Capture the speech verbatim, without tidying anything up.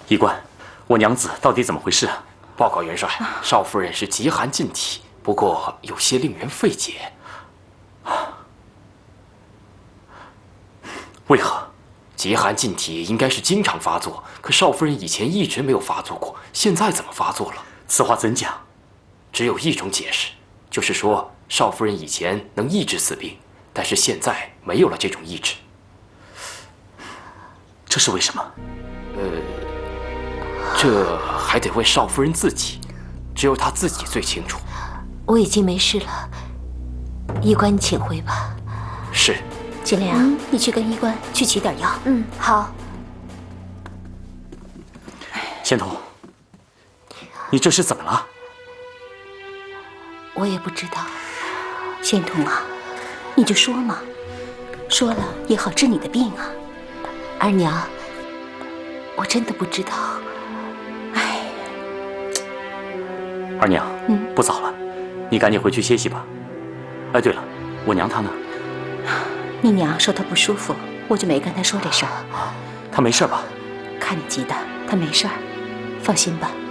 医官，我娘子到底怎么回事啊？ 报告元帅，少夫人是极寒禁体，不过有些令人费解。 为何？ 极寒禁体应该是经常发作，可少夫人以前一直没有发作过，现在怎么发作了？ 此话怎讲？ 只有一种解释，就是说少夫人以前能抑制此病，但是现在没有了这种意志。 这是为什么？ 呃，这还得问少夫人自己，只有她自己最清楚。 我已经没事了，医官你请回吧。 是。 金莲，嗯，你去跟医官去取点药。嗯，好。 仙童，你这是怎么了？ 我也不知道。仙童啊，你就说嘛，说了也好治你的病啊。二娘，我真的不知道。哎， 二娘， 嗯， 不早了，你赶紧回去歇息吧。哎，对了，我娘她呢？ 你娘说她不舒服，我就没跟她说这事儿。 她没事吧？ 看你急的，她没事儿，放心吧。